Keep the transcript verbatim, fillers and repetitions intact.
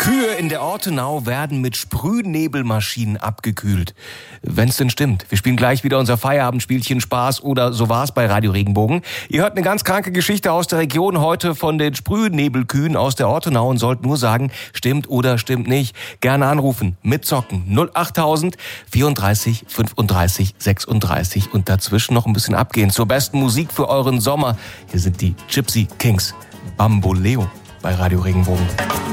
Kühe in der Ortenau werden mit Sprühnebelmaschinen abgekühlt. Wenn's denn stimmt. Wir spielen gleich wieder unser Feierabendspielchen Spaß oder so war's bei Radio Regenbogen. Ihr hört eine ganz kranke Geschichte aus der Region heute von den Sprühnebelkühen aus der Ortenau und sollt nur sagen, stimmt oder stimmt nicht. Gerne anrufen, mitzocken. null achttausend vierunddreißig fünfunddreißig sechsunddreißig und dazwischen noch ein bisschen abgehen zur besten Musik für euren Sommer. Hier sind die Gypsy Kings. Bamboleo bei Radio Regenbogen.